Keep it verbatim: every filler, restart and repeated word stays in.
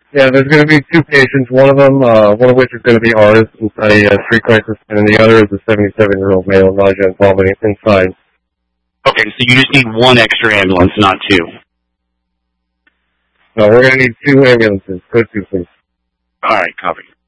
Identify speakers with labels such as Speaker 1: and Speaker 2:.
Speaker 1: Yeah, there's going to be two patients. One of them, uh, one of which is going to be ours inside a uh, street crisis, and then the other is a seventy-seven-year-old male, nausea and vomiting inside.
Speaker 2: Okay, so you just need one extra ambulance, not two.
Speaker 1: No, we're going to need two ambulances. Go two, please.
Speaker 2: All right, copy.